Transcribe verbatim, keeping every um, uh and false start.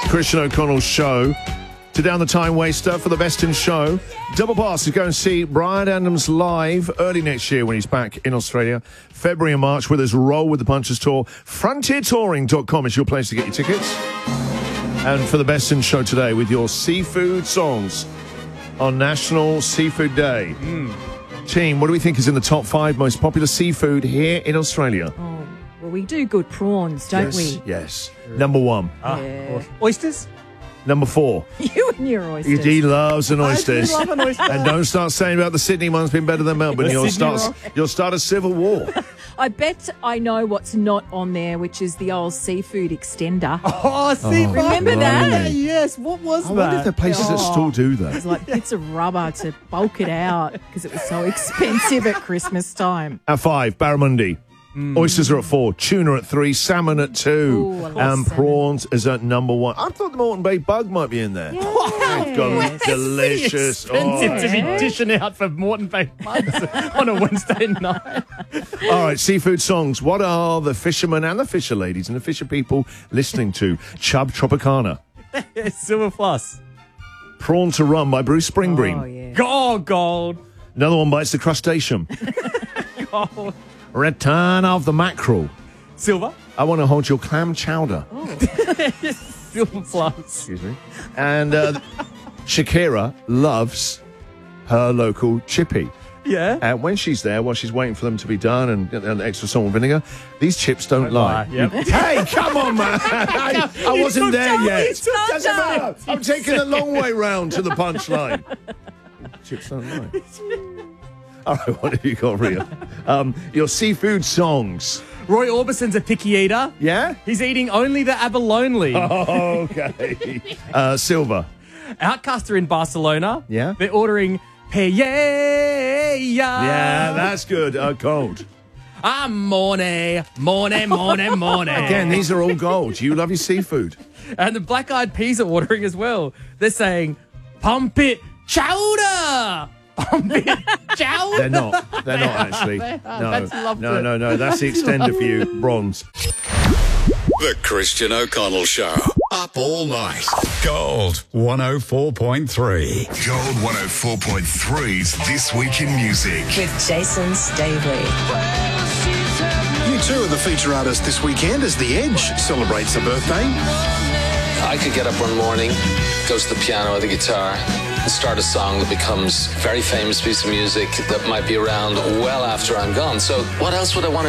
Christian O'Connell Show. Today on the Time Waster for the Best in Show, Double Pass to go and see Bryan Adams live early next year when he's back in Australia. February and March with his Roll with the Punches tour. frontier touring dot com is your place to get your tickets. And for the Best in Show today with your seafood songs on National Seafood Day. Mm. Team, what do we think is in the top five most popular seafood here in Australia? Oh, well, we do good prawns, don't yes, we? Yes. Number one. Ah, Yeah. oysters? Number four. You and your oysters. He loves an oysters. I do love an oyster. And don't start saying about the Sydney one's been better than Melbourne. The You'll Sydney start, rock. you'll start a civil war. I bet I know what's not on there, which is the old seafood extender. Oh, see, Oh, Remember blimey. that? Yes, what was I that? wonder if there are places that Oh. still do It that. was like bits of rubber to bulk it out because it was so expensive at Christmas time. At five, barramundi. Oysters are at four, tuna at three, salmon at two, Ooh, I love and salmon. prawns is at number one. I thought the Moreton Bay bug might be in there. Yes. God, delicious. Expensive Oh. to be dishing out for Moreton Bay bugs on a Wednesday night. All right, seafood songs. What are the fishermen and the fisher ladies and the fisher people listening to? Chub Tropicana. Silver Floss. Prawn to Rum by Bruce Springbreen. Oh, yeah. Gold, gold, Another one bites the crustacean. gold. Return of the Mackerel. Silver. I want to hold your clam chowder. Silver Floss. Excuse me. And uh, Shakira loves her local chippy. Yeah. And when she's there, while she's waiting for them to be done and, and extra salt and vinegar, these chips don't, Don't lie. lie, yep. Hey, come on, man. I, I wasn't took there time, yet. he took Doesn't time. matter. I'm taking the long way round to the punchline. Chips don't lie. All right, what have you got, Ria? Um, your seafood songs. Roy Orbison's a picky eater. Yeah? He's eating only the abalone. Oh, okay. Uh, Silver. Outcast are in Barcelona. Yeah? They're ordering paella. Yeah, that's good. Uh, gold. Ah, morning, morning, morning, morning. Again, these are all gold. You love your seafood. And the Black Eyed Peas are ordering as well. They're saying, pump it chowder. Pump it chowder. They're not. They're not, actually. They are. No, That's lovely. no, no, no. That's the extender for you. Bronze. The Christian O'Connell Show. Up all night. Gold one oh four point three. Gold one oh four point three's This Week in Music. With Jason Staveley. U two are the feature artist this weekend as The Edge celebrates a birthday. I could get up one morning, go to the piano or the guitar, and start a song that becomes a very famous piece of music that might be around well after I'm gone. So what else would I want to